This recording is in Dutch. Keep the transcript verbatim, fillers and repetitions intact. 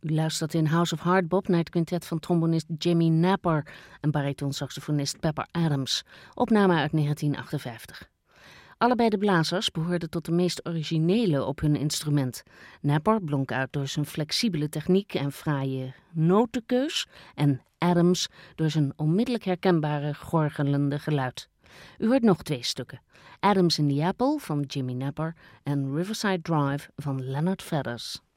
U luistert in House of Hardbop naar het quintet van trombonist Jimmy Napper en baritonsaxofonist Pepper Adams, opname uit negentien achtenvijftig. Allebei de blazers behoorden tot de meest originele op hun instrument. Napper blonk uit door zijn flexibele techniek en fraaie notenkeus en Adams door zijn onmiddellijk herkenbare gorgelende geluid. U hoort nog twee stukken. Adams in the Apple van Jimmy Napper en Riverside Drive van Leonard Feathers.